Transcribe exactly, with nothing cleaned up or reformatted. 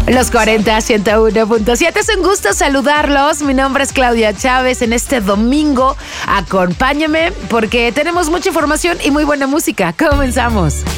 Los cuarenta, ciento uno punto siete. Es un gusto saludarlos. Mi nombre es Claudia Chávez. En este domingo, acompáñame porque tenemos mucha información y muy buena música. Comenzamos.